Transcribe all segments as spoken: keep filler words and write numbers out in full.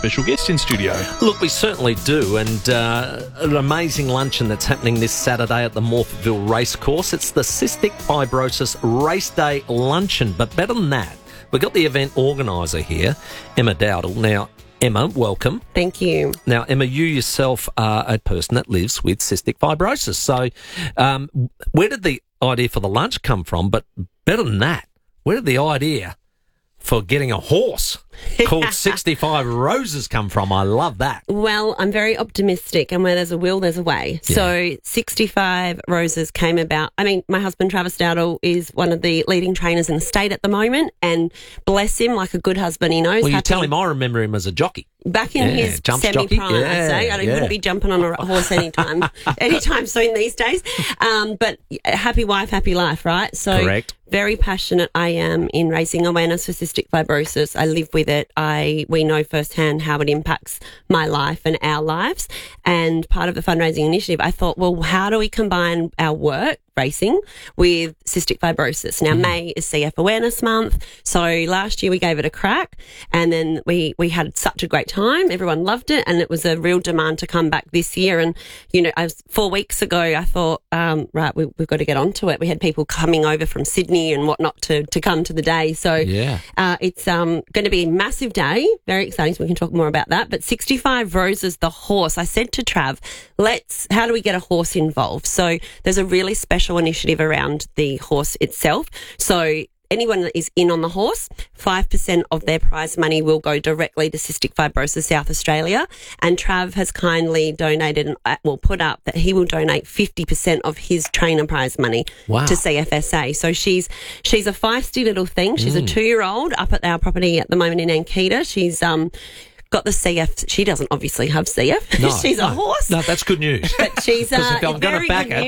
special guest in studio. Look, we certainly do, and uh, an amazing luncheon that's happening this Saturday at the Morphettville Racecourse. It's the Cystic Fibrosis Race Day Luncheon, but better than that, we've got the event organiser here, Emma Dowdall. Now, Emma, welcome. Thank you. Now, Emma, you yourself are a person that lives with cystic fibrosis. So um, where did the idea for the lunch come from? But better than that, where did the idea for getting a horse called sixty-five Roses come from? I love that. Well, I'm very optimistic, and where there's a will, there's a way. Yeah. So sixty-five Roses came about. I mean, my husband, Travis Dowdall, is one of the leading trainers in the state at the moment, and bless him, like a good husband, he knows. Well, you happy. tell him I remember him as a jockey. Back in Yeah, his jumps semi-prime, jockey. I'd Yeah, say. I yeah. wouldn't be jumping on a horse anytime, anytime soon these days. Um, but happy wife, happy life, right? So Correct. Very passionate I am in raising awareness for cystic fibrosis. I live with it. I we know firsthand how it impacts my life and our lives. And part of the fundraising initiative, I thought, well, how do we combine our work, racing, with cystic fibrosis? Now, mm. May is C F Awareness Month. So last year we gave it a crack, and then we, we had such a great time. Everyone loved it, and it was a real demand to come back this year. And, you know, I was, four weeks ago, I thought, um, right, we, we've got to get onto it. We had people coming over from Sydney and whatnot to, to come to the day. So yeah. uh, it's um, going to be a massive day. Very exciting, so we can talk more about that. But sixty-five Roses, the horse, I said to Trav, let's, how do we get a horse involved? So there's a really special initiative around the horse itself. So anyone that is in on the horse, five percent of their prize money will go directly to Cystic Fibrosis South Australia. And Trav has kindly donated, and well, put up that he will donate fifty percent of his trainer prize money Wow. to C F S A. So she's she's a feisty little thing. She's Mm. a two-year-old up at our property at the moment in Ankita. She's um got the C F. She doesn't obviously have C F. No, she's no. a horse. No, that's good news. But she's uh, if I'm gonna very back good it.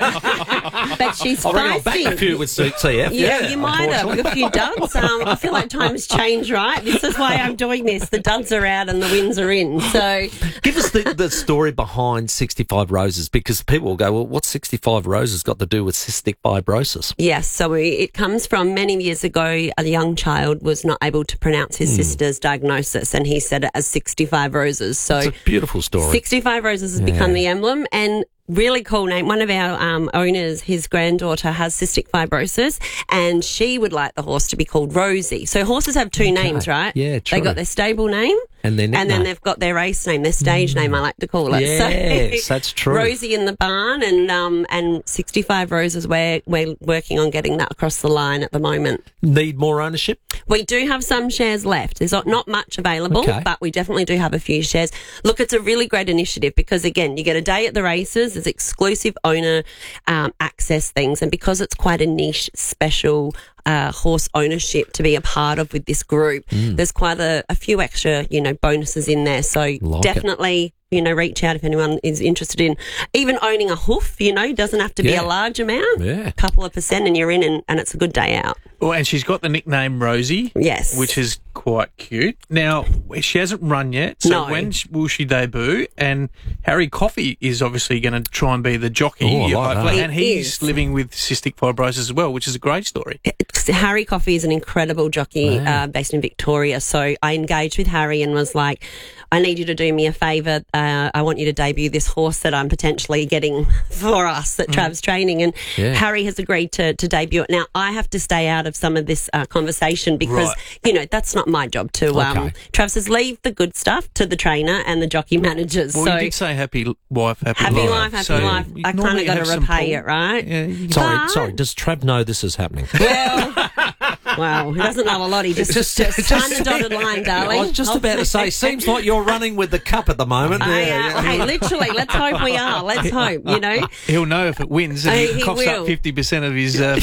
news. But she's I reckon I'll back feisty. a few with C F. Yeah, Yeah, you might have a few duds. Um, I feel like times change, right? This is why I'm doing this. The duds are out and the wins are in. So, give us the, the story behind sixty-five Roses, because people will go, well, what's sixty-five Roses got to do with cystic fibrosis? yes, so we, it comes from many years ago. A young child was not able to pronounce his Mm. sister's diagnosis, and he said it as sixty-five Roses. So, It's a beautiful story. sixty-five Roses has Yeah. become the emblem, and really cool name. One of our um, owners, his granddaughter has cystic fibrosis, and she would like the horse to be called Rosie. So horses have two Okay. names, right? Yeah, true. They got their stable name, And their and then nickname. they've got their race name, their stage name, I like to call it. Yes, so, that's true. Rosie in the barn, and um, and sixty-five Roses. We're we're working on getting that across the line at the moment. Need more ownership? We do have some shares left. There's not- not much available, Okay. but we definitely do have a few shares. Look, it's a really great initiative because, again, you get a day at the races. There's exclusive owner um, access things. And because it's quite a niche, special uh, horse ownership to be a part of with this group, Mm. there's quite a, a few extra, you know, bonuses in there. So Like definitely... you know, reach out if anyone is interested in even owning a hoof, you know, doesn't have to be Yeah. a large amount. Yeah. A couple of percent and you're in, and, and it's a good day out. Oh, and she's got the nickname Rosie. Yes. Which is quite cute. Now, she hasn't run yet, so No. when sh- will she debut? And Harry Coffey is obviously going to try and be the jockey. Oh, I like hopefully, that. and He he's is. living with cystic fibrosis as well, which is a great story. It's- Harry Coffey is an incredible jockey Wow. uh, based in Victoria. So I engaged with Harry and was like, I need you to do me a favour. Uh, I want you to debut this horse that I'm potentially getting for us that Trav's training. And Yeah. Harry has agreed to, to debut it. Now, I have to stay out of some of this uh, conversation because, Right. you know, that's not my job to... Um, Okay. Trav says leave the good stuff to the trainer and the jockey managers. Well, so you did say happy l- wife, happy, happy life. life, happy So life. you I kind normally of got to have some repay pull- it, right? Yeah, you- Sorry, But- sorry. Does Trav know this is happening? Well, well, he doesn't know a lot. He just, Just- just, just- sign the dotted line, darling. I was just about to say, seems like you're running with the cup at the moment. I, uh, Yeah, yeah. Hey, literally, let's hope we are. Let's hope, you know. He'll know if it wins, and Uh, he, he coughs will. up fifty percent of his uh,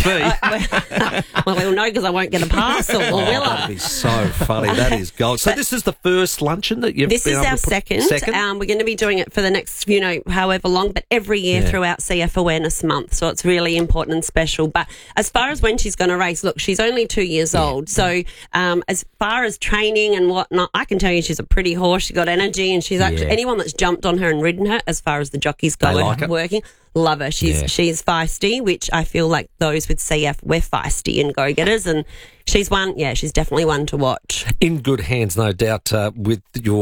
fee. Well, he'll know because I won't get a parcel, or Oh, will that'd I? be so funny. That is gold. So this is the first luncheon that you've This been is able our to put- second. Second? Um, we're going to be doing it for the next, you know, however long, but every year Yeah. throughout C F Awareness Month. So it's really important and special. But as far as when she's going to race, look, she's only two years old. So um, as far as training and whatnot, I can tell you she's a pretty horse. She's got energy, and she's actually Yeah. anyone that's jumped on her and ridden her, as far as the jockeys go They and like it? working. Love her. She's Yeah. she's feisty, which I feel like those with C F, we're feisty and go getters, and she's one. Yeah, she's definitely one to watch. In good hands, no doubt, uh, with your